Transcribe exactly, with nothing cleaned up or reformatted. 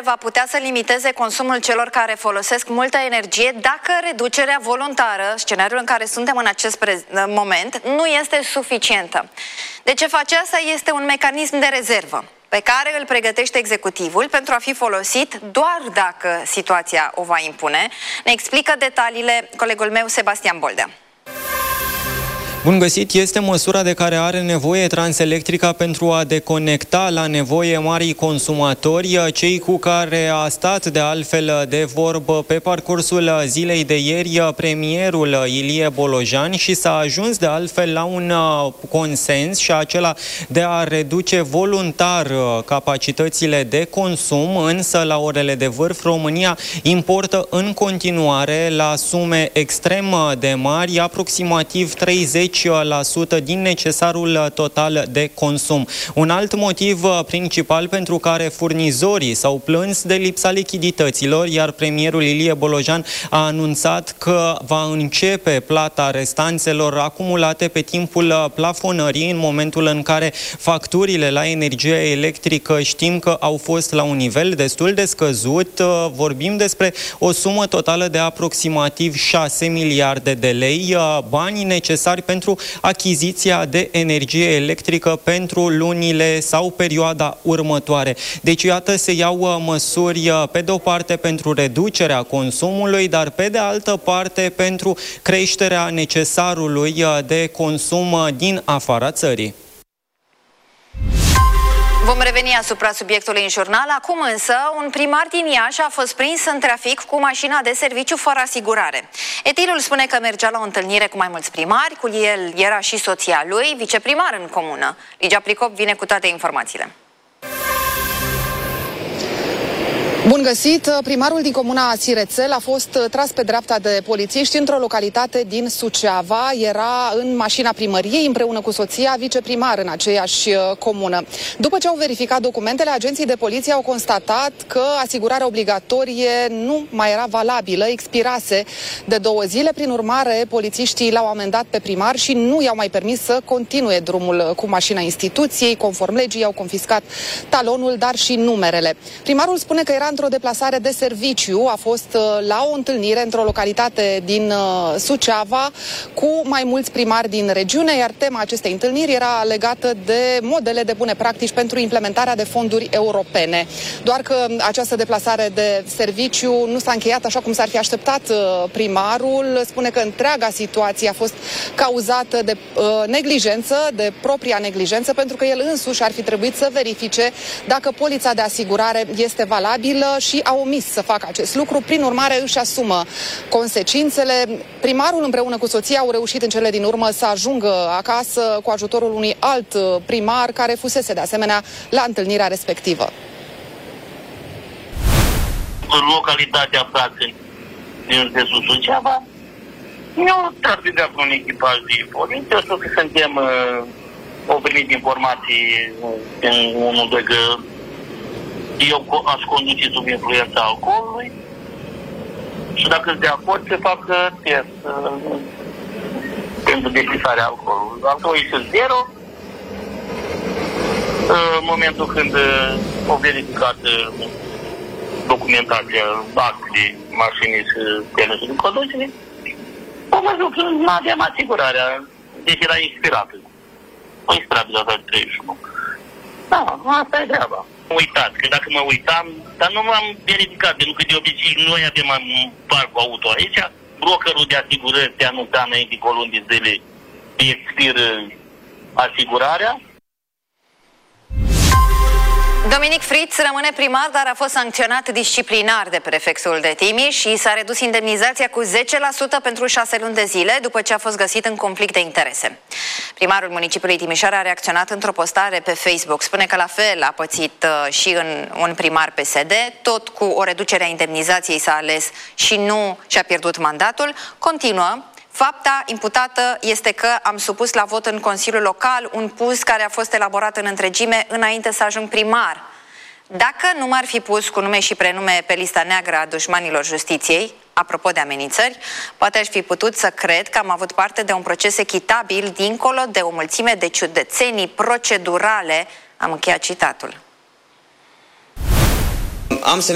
va putea să limiteze consumul celor care folosesc multă energie dacă reducerea voluntară, scenariul în care suntem în acest moment, nu este suficientă. De ce face asta? Este un mecanism de rezervă pe care îl pregătește executivul pentru a fi folosit doar dacă situația o va impune. Ne explică detaliile colegul meu Sebastian Boldea. Bun găsit, este măsura de care are nevoie Transelectrica pentru a deconecta la nevoie marii consumatori, cei cu care a stat de altfel de vorbă pe parcursul zilei de ieri premierul Ilie Bolojan și s-a ajuns de altfel la un consens și acela de a reduce voluntar capacitățile de consum, însă la orele de vârf România importă în continuare la sume extrem de mari, aproximativ treizeci la sută din necesarul total de consum. Un alt motiv principal pentru care furnizorii s-au plâns de lipsa lichidităților, iar premierul Ilie Bolojan a anunțat că va începe plata restanțelor acumulate pe timpul plafonării, în momentul în care facturile la energie electrică știm că au fost la un nivel destul de scăzut. Vorbim despre o sumă totală de aproximativ șase miliarde de lei, banii necesari pentru achiziția de energie electrică pentru lunile sau perioada următoare. Deci, iată, se iau măsuri pe de o parte pentru reducerea consumului, dar pe de altă parte pentru creșterea necesarului de consum din afara țării. Vom reveni asupra subiectului în jurnal. Acum însă, un primar din Iași a fost prins în trafic cu mașina de serviciu fără asigurare. Etilul spune că mergea la o întâlnire cu mai mulți primari, cu el era și soția lui, viceprimar în comună. Ligia Pricop vine cu toate informațiile. Bun găsit! Primarul din comuna Sirețel a fost tras pe dreapta de polițiști într-o localitate din Suceava. Era în mașina primăriei împreună cu soția, viceprimar în aceeași comună. După ce au verificat documentele, agenții de poliție au constatat că asigurarea obligatorie nu mai era valabilă, expirase de două zile. Prin urmare, polițiștii l-au amendat pe primar și nu i-au mai permis să continue drumul cu mașina instituției. Conform legii, i-au confiscat talonul, dar și numerele. Primarul spune că era într-o deplasare de serviciu, a fost la o întâlnire într-o localitate din Suceava cu mai mulți primari din regiune, iar tema acestei întâlniri era legată de modele de bune practici pentru implementarea de fonduri europene. Doar că această deplasare de serviciu nu s-a încheiat așa cum s-ar fi așteptat primarul. Spune că întreaga situație a fost cauzată de uh, neglijență, de propria neglijență, pentru că el însuși ar fi trebuit să verifice dacă polița de asigurare este valabilă și a omis să facă acest lucru. Prin urmare, își asumă consecințele. Primarul împreună cu soția au reușit în cele din urmă să ajungă acasă cu ajutorul unui alt primar care fusese de asemenea la întâlnirea respectivă. În localitatea Brațeni, din județul Suceava, eu tras de dreapta un echipaj de poliție, o să suntem, uh, au primit informații în unu doi că eu aș conduce sub influența alcoolului și dacă sunt de acord se fac test uh, pentru depisarea alcoolului. Alcoolul este zero. Uh, în momentul când uh, au verificat uh, documentația, actele mașinii și permisul de conducere, au văzut că nu aveam asigurarea, deci era expirată. O expirat de data treizeci și unu. Da, asta e treaba. Uitați, că dacă mă uitam, dar nu m-am verificat, pentru că de obicei noi avem un parc auto aici, brokerul de asigurări te anunța înainte cu o lună de zile, expiră asigurarea. Dominic Fritz rămâne primar, dar a fost sancționat disciplinar de prefectul de Timiș și s-a redus indemnizația cu zece la sută pentru șase luni de zile după ce a fost găsit în conflict de interese. Primarul municipiului Timișoara a reacționat într-o postare pe Facebook. Spune că la fel a pățit uh, și în un primar P S D, tot cu o reducere a indemnizației s-a ales și nu și-a pierdut mandatul. Continuă. Fapta imputată este că am supus la vot în Consiliul Local un puz care a fost elaborat în întregime înainte să ajung primar. Dacă nu m-ar fi pus cu nume și prenume pe lista neagră a dușmanilor justiției, apropo de amenințări, poate aș fi putut să cred că am avut parte de un proces echitabil dincolo de o mulțime de ciudățenii procedurale. Am încheiat citatul. Am